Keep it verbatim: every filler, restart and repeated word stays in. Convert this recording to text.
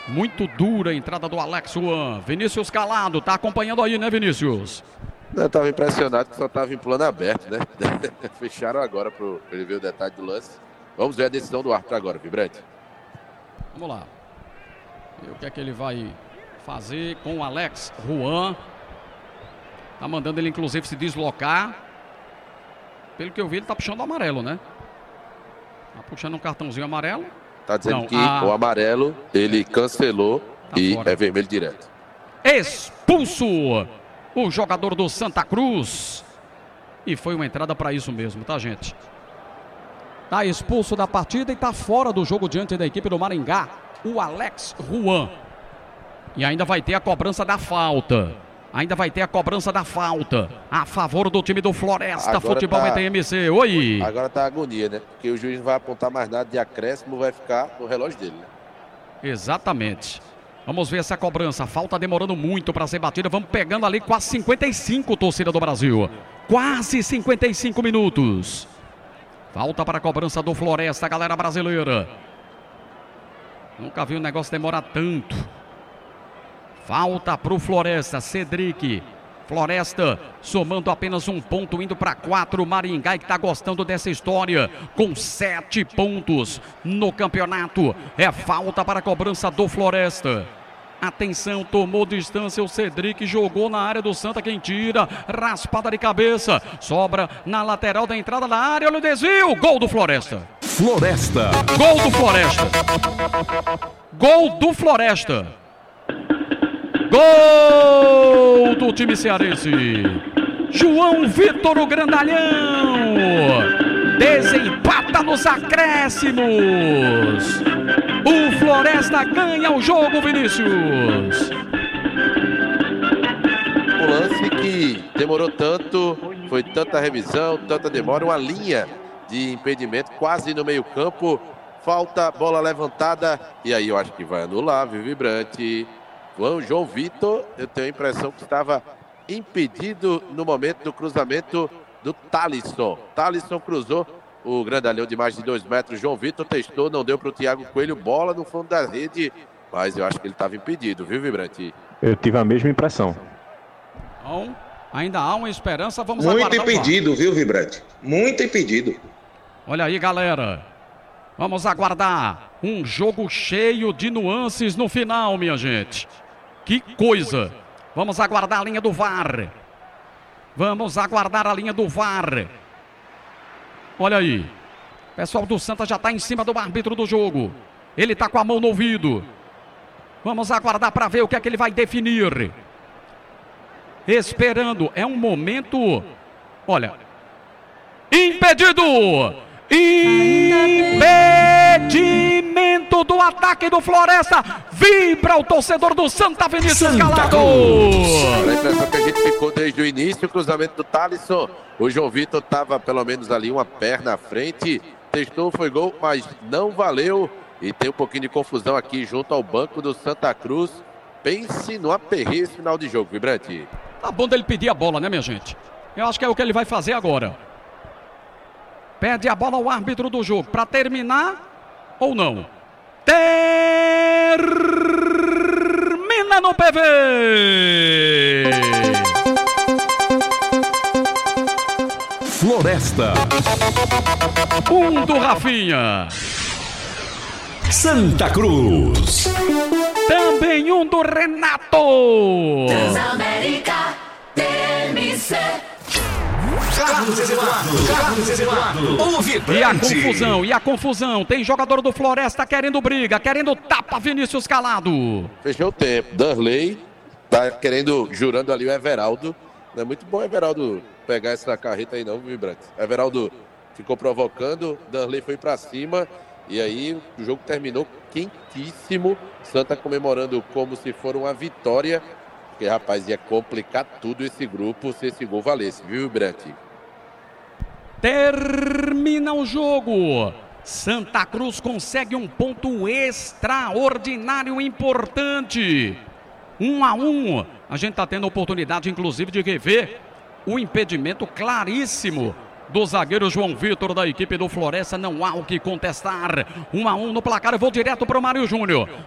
Muito dura a entrada do Alex Juan. Vinícius calado, tá acompanhando aí, né, Vinícius? Eu estava impressionado que só estava em plano aberto, né? Fecharam agora para ele ver o detalhe do lance. Vamos ver a decisão do árbitro agora, Vibrante. Vamos lá. E o que é que ele vai fazer com o Alex Juan? Tá mandando ele, inclusive, se deslocar. Pelo que eu vi, ele tá puxando o amarelo, né? Tá puxando um cartãozinho amarelo. Tá dizendo Não, que a... o amarelo ele cancelou tá e fora. É vermelho direto. Expulso o jogador do Santa Cruz. E foi uma entrada para isso mesmo, tá, gente? Tá expulso da partida e tá fora do jogo diante da equipe do Maringá, o Alex Juan. E ainda vai ter a cobrança da falta. Ainda vai ter a cobrança da falta a favor do time do Floresta Agora Futebol tá... E T M C. Oi! Agora tá agonia, né? Porque o juiz não vai apontar mais nada de acréscimo, vai ficar no relógio dele, né? Exatamente. Vamos ver essa cobrança. Falta demorando muito para ser batida. Vamos pegando ali quase cinquenta e cinco, torcida do Brasil. Quase cinquenta e cinco minutos. Falta para a cobrança do Floresta, galera brasileira. Nunca vi um negócio demorar tanto. Falta para o Floresta, Cedric. Floresta somando apenas um ponto, indo para quatro. Maringá, que está gostando dessa história, com sete pontos no campeonato. É falta para a cobrança do Floresta. Atenção, tomou distância o Cedric, jogou na área do Santa, quem tira, raspada de cabeça, sobra na lateral da entrada da área, olha o desvio, gol do Floresta. Floresta. Gol do Floresta. Gol do Floresta. Gol do time cearense. João Vitor, o grandalhão, desempata nos acréscimos. O Floresta ganha o jogo, Vinícius. Um lance que demorou tanto, foi tanta revisão, tanta demora, uma linha de impedimento quase no meio campo. Falta, bola levantada, e aí eu acho que vai anular, viu, Vibrante? O João Vitor, eu tenho a impressão que estava impedido no momento do cruzamento do Thalisson. Thalisson cruzou o grandalhão de mais de dois metros. João Vitor testou, não deu para o Thiago Coelho. Bola no fundo da rede, mas eu acho que ele estava impedido, viu, Vibrante? Eu tive a mesma impressão. Então, ainda há uma esperança, vamos Muito aguardar. Muito impedido, viu, Vibrante? Muito impedido. Olha aí, galera. Vamos aguardar um jogo cheio de nuances no final, minha gente. Que coisa! Vamos aguardar a linha do V A R. Vamos aguardar a linha do V A R. Olha aí. O pessoal do Santa já está em cima do árbitro do jogo. Ele está com a mão no ouvido. Vamos aguardar para ver o que é que ele vai definir. Esperando. É um momento... Olha. Impedido! Impedimento do ataque do Floresta. Vibra o torcedor do Santa, Vinícius Calado. A impressão que a gente ficou desde o início, o cruzamento do Thalisson. O João Vitor estava pelo menos ali uma perna à frente. Testou, foi gol, mas não valeu. E tem um pouquinho de confusão aqui junto ao banco do Santa Cruz. Pense no aperreio esse final de jogo, Vibrante. Tá bom dele pedir a bola, né, minha gente? Eu acho que é o que ele vai fazer agora. Pede a bola ao árbitro do jogo para terminar ou não? Termina no P V! Floresta. Um do Rafinha. Santa Cruz. Também um do Renato. Transamérica T M C. Carlos Eduardo, Carlos Eduardo, o Vibrante. E a confusão, e a confusão. Tem jogador do Floresta querendo briga, querendo tapa, Vinícius Calado. Fechou o tempo. Danley tá querendo, jurando ali o Everaldo. Não é muito bom, Everaldo, pegar essa carreta aí não, Vibrante. Everaldo ficou provocando, Danley foi pra cima. E aí o jogo terminou quentíssimo. Santa comemorando como se for uma vitória. Porque, rapaz, ia complicar tudo esse grupo se esse gol valesse, viu, Vibrante? Termina o jogo. Santa Cruz consegue um ponto extraordinário, importante. Um a um. A gente está tendo a oportunidade, inclusive, de rever o impedimento claríssimo do zagueiro João Vitor da equipe do Floresta. Não há o que contestar. Um a um no placar. Eu vou direto para o Mário Júnior.